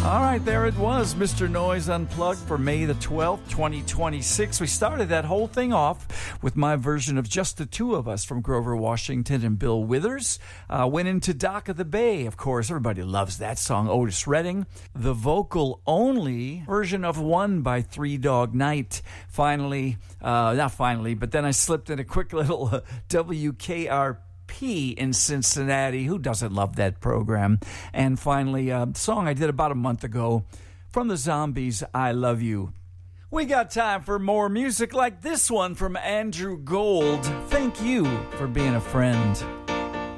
All right, there it was, Mr. Noise Unplugged for May the 12th, 2026. We started that whole thing off with my version of Just the Two of Us from Grover Washington and Bill Withers. Went into Dock of the Bay, of course. Everybody loves that song, Otis Redding. The vocal-only version of One by Three Dog Night. Finally, not finally, but then I slipped in a quick little WKRP in Cincinnati. Who doesn't love that program? And finally, a song I did about a month ago from the Zombies, I Love You. We got time for more music like this one from Andrew Gold. Thank you for being a friend.